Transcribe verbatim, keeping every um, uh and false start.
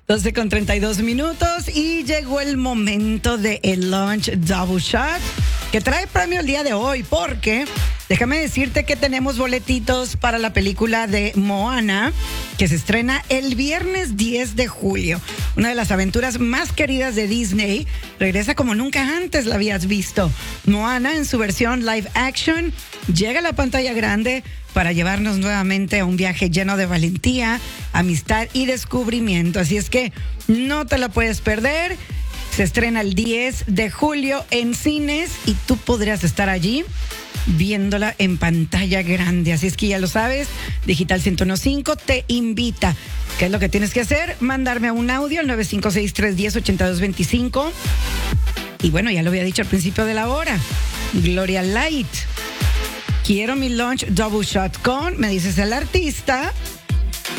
doce con treinta y dos minutos y llegó el momento de el Lunch Double Shot que trae premio el día de hoy porque déjame decirte que tenemos boletitos para la película de Moana que se estrena el viernes diez de julio. Una de las aventuras más queridas de Disney regresa como nunca antes la habías visto. Moana en su versión live action llega a la pantalla grande para llevarnos nuevamente a un viaje lleno de valentía, amistad y descubrimiento. Así es que no te la puedes perder. Se estrena el diez de julio en cines y tú podrías estar allí viéndola en pantalla grande. Así es que ya lo sabes, Digital ciento quince te invita. ¿Qué es lo que tienes que hacer? Mandarme un audio al nueve cinco seis, tres uno cero, ocho dos dos cinco. Y bueno, ya lo había dicho al principio de la hora. Gloria Light. Quiero mi lunch double shot con, me dices el artista